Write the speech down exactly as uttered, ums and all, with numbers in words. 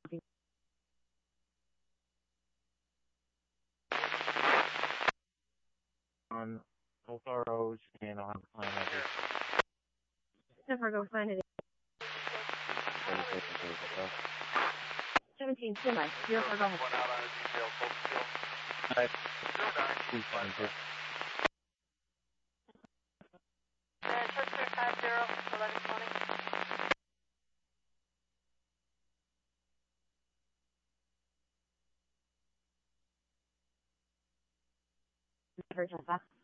On both R Os, and I'll have a client over. Never go find it. seventeen semi. Zero four, go ahead. One out on a detail, focus field. Alright. Zero nine. Two seven two. Uh, Chester five zero, eleven twenty. Never just that.